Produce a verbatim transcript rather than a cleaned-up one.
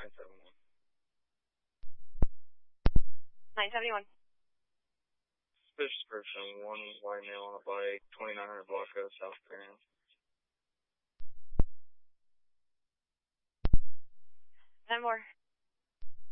nine seven one. nine seventy-one. Suspicious person, one white male on a bike, twenty-nine hundred block of South Grand. Ten more.